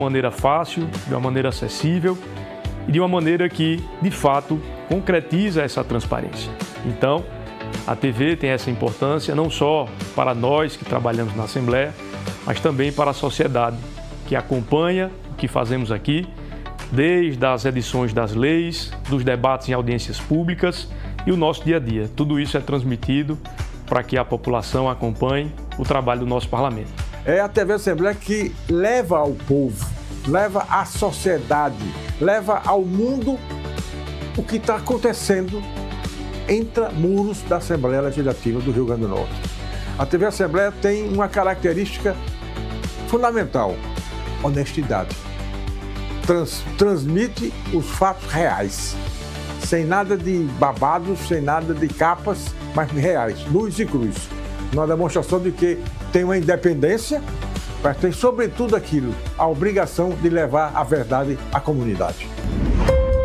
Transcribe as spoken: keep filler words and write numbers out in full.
maneira fácil, de uma maneira acessível e de uma maneira que, de fato, concretiza essa transparência. Então, a T V tem essa importância não só para nós que trabalhamos na Assembleia, mas também para a sociedade que acompanha o que fazemos aqui, desde as edições das leis, dos debates em audiências públicas e o nosso dia a dia. Tudo isso é transmitido para que a população acompanhe o trabalho do nosso parlamento. É a T V Assembleia que leva ao povo, leva à sociedade, leva ao mundo o que está acontecendo entre muros da Assembleia Legislativa do Rio Grande do Norte. A T V Assembleia tem uma característica fundamental: honestidade. Trans, transmite os fatos reais, sem nada de babados, sem nada de capas, mas reais, nus e cruz. Uma demonstração de que tem uma independência, mas tem, sobretudo, aquilo, a obrigação de levar a verdade à comunidade.